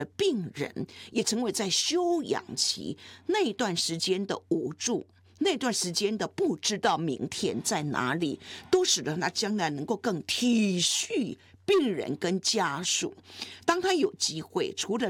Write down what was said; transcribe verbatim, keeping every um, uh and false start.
病人也成为在休养期那段时间的无助，那段时间的不知道明天在哪里，都使得他将来能够更体恤病人跟家属。当他有机会，除了